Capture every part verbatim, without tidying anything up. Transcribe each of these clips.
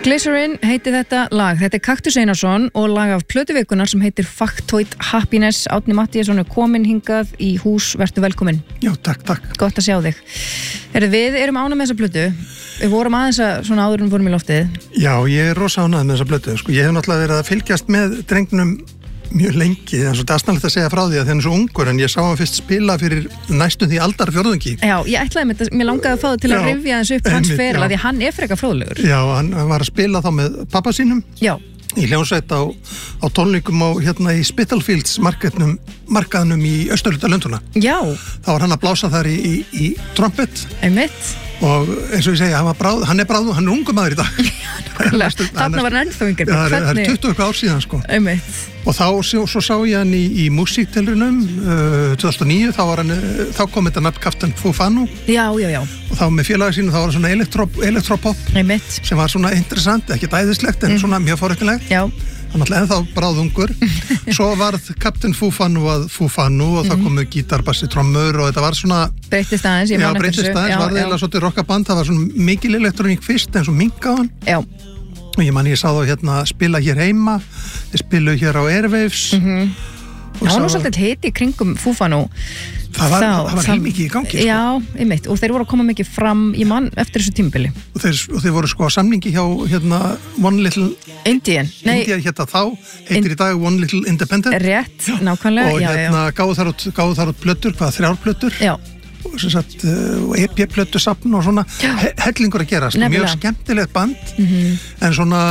Glycerin heitir þetta lag. Þetta er Kaktus Einarsson og lag af plötuvikunar sem heitir Factoid Happiness. Árni Matthíasson er kominn hingað í hús, vertu velkominn. Já, takk, takk. Gott að sjá þig. Heru, við erum ánægð með þessa plötu. Við vorum aðeins að svona áður en fórum í loftið. Já, ég er rosa ánægð með þessa plötu. Sko, ég hef náttúrulega verið að fylgjast með drengnum mjög lengi, en svo dastnalegt að segja frá því að það er svo ungur, en ég sá hann fyrst spila fyrir næstum því aldarfjórðungi. Já, ég ætlaði með þetta, mér langaði að fá það til að rifja eins upp hans feril, því hann er frekar fróðlegur. Já, hann, hann var að spila þá með pappa sínum. Já. Í hljómsveit á, á tónleikum á hérna í Spitalfields markaðnum, markaðnum í austurhluta Lundúna. Já. Þá var hann að blása þar í, í, í trompet. Einmitt. Og eins og ég segja, hann, var bráð, hann er bráð, hann er ungu maður í dag. Þarna var hann ennþá yngri. Það er tuttugu eitthvað ár síðan, sko. Einmitt. Og þá svo, svo sá ég hann í, í músíktilrunum uh, tvö þúsund og níu, þá, var hann, þá kom þetta nafn Captain Fufanu. Já, já, já. Og þá með félagi sínu, þá var það svona elektro, elektropop. Einmitt. Sem var svona interessant, ekki dæðislegt, en mm. svona mjög forréttilegt. Já. Þannig að ennþá bráðungur. Svo varð Captain Fufanu að Fufanu og þá komu gítar, bassi, trommur og þetta var svona... Breyttist aðeins, ég man eftir þessu. Já, breyttist aðeins, var það eiginlega svolítið rockaband, það var svona mikil elektroník fyrst en svo minkaðan. Já. Og ég man, ég sá þá hérna spila hér heima, þeir spilu hér á Airwaves. Mhm. Það var nú svolítið heiti í kringum Fufanu. Það var, það, það var heilmikið í gangi. Sko. Já, einmitt, og þeir voru að koma mikið fram í mann eftir þessu tímabili. Og þeir, og þeir voru sko á samningi hjá hérna One Little Indian. Nei. Indian hérna þá, heitir in... í dag One Little Independent. Rétt, nákvæmlega. Og já, hérna já. gáðu þar út, gáðu þar út plötur, hvað þrjár plötur. Já. Og sem sagt, uh, E P-plötu safn og svona, he hellingur að gerast. Mjög skemmtilegt band, mm-hmm. en svona...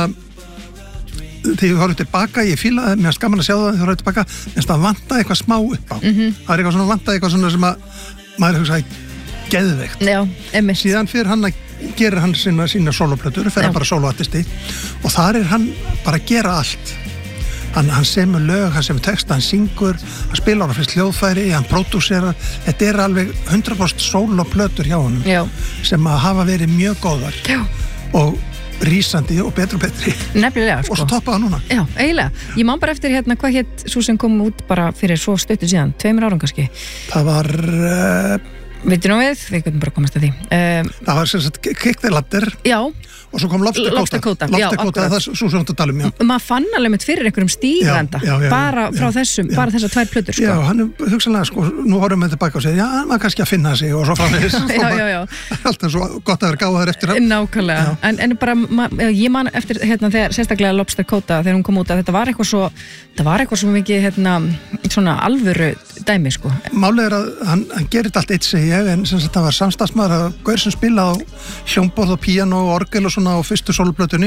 þegar ég horfði tilbaka, ég fílaði, mér finnst gaman að sjá það þegar ég horfði tilbaka, mér finnst það vantaði eitthvað smá upp á. Mm-hmm. Það er eitthvað svona vantaði eitthvað svona sem að maður hugsaði geðveikt. Já, einmitt. Síðan fyrir hann að gera hann sína, sína soloplötur, fyrir hann bara soloartisti og þar er hann bara að gera allt. Hann, hann semur lög, hann semur texta, hann syngur, hann spilar á fyrst hljóðfæri, hann pródúserar. Þetta er alveg hundrað prósent soloplötur hjá honum. Já. Sem að hafa verið mjög góðar. Já. Og rísandi og betri og betri. Nefnilega, sko. Og svo toppaði núna. Já, eiginlega. Ég man bara eftir hérna, hvað hétt svo sem kom út bara fyrir svo stuttu síðan, tveimur árum kannski. Það var... Uh, Veitir nú við, við getum bara komast að því. Um, það var sem sagt Kick the Ladder. Já. Og svo kom Lobster Kóta. Lobster Kóta, já, akkurat. Það er svo sem þetta talum, já. Maður fann alveg með fyrir einhverjum stíganda, já, já, já, bara frá já, þessum, já. Bara þessar tvær plötur, sko. Já, hann er hugsanlega, sko, nú horfum við tilbaka og segja, já, maður kannski að finna sig og svo frá þess. já, já, já. Alltaf svo gott að vera gáðar eftir hann. Nákvæmlega. En, en bara, ma, ég man eftir, hérna, þegar, sérstaklega Lobster Kóta, þegar hún kom út, að þetta var eitthvað svo, það var eitthvað svo mikið, hérna, svona alvöru dæmi, sko. Málið er að hann, hann gerir allt eitt, segi ég, en sem sagt, það var samstarfsmaður að gaur sem spilaði á hljómborð og píanó og orgel og svona á fyrstu soloplötunni,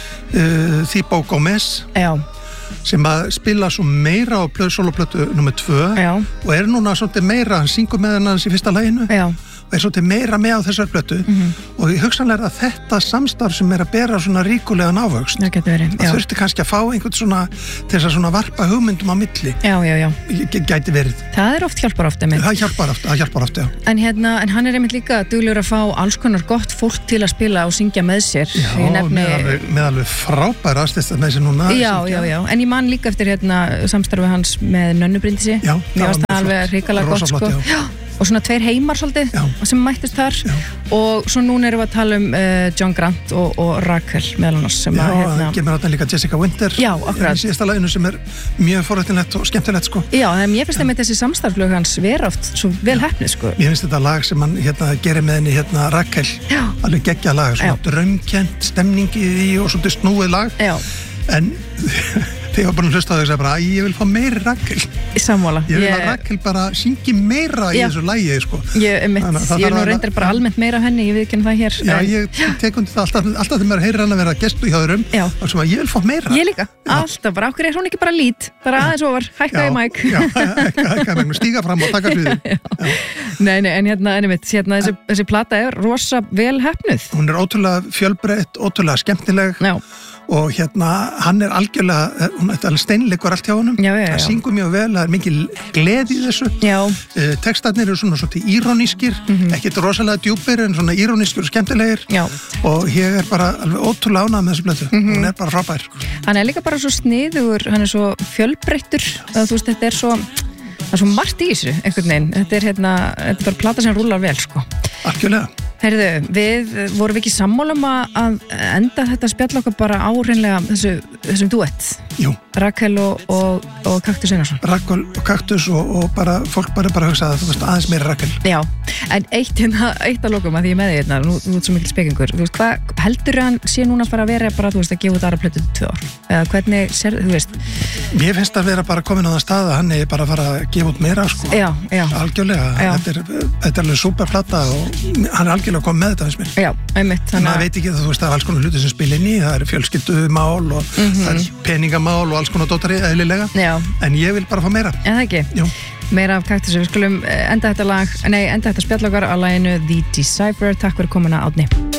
uh, Thibaut Gomez. Já. Sem að spila svo meira á soloplötu nummer tvö. Já. Og er núna svolítið meira, hann syngur með hann hans í fyrsta laginu. Já. Og er svolítið meira með á þessar plötu. Mm-hmm. Og hugsanlega að þetta samstarf sem er að bera svona ríkulegan ávöxt. Það getur verið, já. Það þurfti kannski að fá einhvern svona til þess að svona varpa hugmyndum á milli. Já, já, já. Gæti verið. Það er oft hjálpar oft, einmitt. Það hjálpar oft, það hjálpar oft, já. En hérna, en hann er einmitt líka duglegur að fá alls konar gott fólk til að spila og syngja með sér. Já, nefni... með, alveg, með alveg frábæra aðstæsta með sér núna. Já, já, já. En ég man líka eftir hérna samstarfið hans með Nönnu Bryndísi. Já, það var flott. Og svona tveir heimar svolítið já. Sem mættist þar já. Og svo núna erum við að tala um uh, John Grant og, og Raquel meðal annars sem já, að hérna... Já, það kemur þarna líka Jessica Winter já, akkurat. Í síðasta laginu sem er mjög forréttilegt og skemmtilegt sko. Já, en ég finnst það með þessi samstarflög hans vera oft svo vel heppnið sko. Ég finnst þetta lag sem hann hérna, gerir með henni hérna, Raquel, já. Alveg geggja lag, svona draumkennt stemning í því og svona snúið lag já. En þegar ég var bara að hlusta á þau og segja bara að ég vil fá meiri Raquel. Sammála. Ég vil að Raquel bara syngi meira í já. Þessu lagi, sko. Ég, mitt, ég er nú reyndar bara almennt meira af henni, ég veit ekki það hér. Já, en... ég tek undir það alltaf, alltaf þegar maður heyrir hann að vera gestu í hjáðurum og sem að ég vil fá meira. Ég líka, já. Alltaf bara, okkur er hún ekki bara lít, bara aðeins ofar, hækkaði mæk. Já, hækkaði mæk, stíga fram og taka hluti. Nei, nei, en hérna, en mitt, hérna, þessi, þessi plata er rosa vel heppnuð. Hún er ótrúlega fjölbreytt, ótrúlega skemmtileg. Já. Og hérna, hann er algjörlega, hún er steinleikur allt hjá honum, það syngur mjög vel, það er mikil gleði í þessu. Uh, textarnir eru svona svolítið írónískir, mm-hmm. ekkert rosalega djúpir en svona írónískir og skemmtilegir. Já. Og ég er bara alveg ótrúlega ánægð með þessu plötu, mm-hmm. hún er bara frábær. Hann er líka bara svo sniðugur, hann er svo fjölbreyttur, þú veist, þetta er svo, það er svo margt í þessu, einhvern veginn, þetta er hérna, þetta er bara plata sem rúlar vel, sko. Algjörlega. Heyrðu, við vorum ekki sammálum að enda þetta spjall okkar bara á hreinlega þessu, þessum duett. Jú. Rakel og, og, og Kaktus Einarsson. Rakel og Kaktus og, og bara, fólk bara bara hugsa að þú veist aðeins meira Rakel. Já, en eitt, hérna, eitt að lokum að því ég með því hérna, nú, nú ert svo mikil spekingur, þú veist, hvað heldur hann sé núna bara að vera bara, þú veist, að gefa út aðra plötu tvö ár? Eða hvernig, sér, þú veist? Mér finnst að vera bara komin á það stað að hann er bara að fara að gefa út meira, sko. Já, já. Algjörlega, já. Þetta er, þetta er alveg súperplata og hann er algjörlega komið með þetta, finnst mér. Já, einmitt. Þannig að maður veit ekki að þú veist að alls konar hluti sem spil inn í, það eru fjölskyldumál og mm-hmm. það eru peningamál og alls konar dótari eðlilega. Já. En ég vil bara fá meira. En það ekki? Jú. Meira af Kaktusi, við skulum enda þetta lag, nei, enda þetta spjallokkar á laginu The Decipher. Takk fyrir komuna, Árni.